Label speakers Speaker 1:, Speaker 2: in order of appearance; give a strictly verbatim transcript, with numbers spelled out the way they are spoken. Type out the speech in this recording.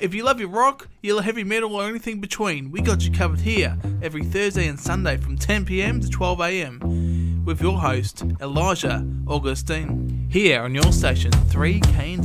Speaker 1: If you love your rock, you love heavy metal or anything between, we got you covered here every Thursday and Sunday from ten p m to twelve a m with your host, Elijah Augustine, here on your station three K N D.